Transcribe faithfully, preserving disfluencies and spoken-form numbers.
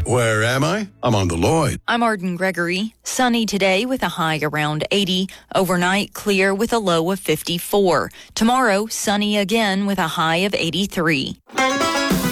Where am I? I'm on the Lloyd. I'm Arden Gregory. Sunny today with a high around eighty. Overnight, clear with a low of fifty-four. Tomorrow, sunny again with a high of eighty-three.